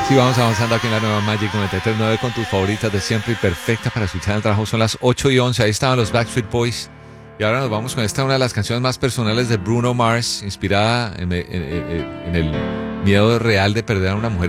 Sí, vamos avanzando aquí en la nueva Magic 93.9 con tus favoritas de siempre y perfecta para escuchar en el trabajo. Son las 8:11. Ahí estaban los Backstreet Boys. Y ahora nos vamos con esta, una de las canciones más personales de Bruno Mars, inspirada en el miedo real de perder a una mujer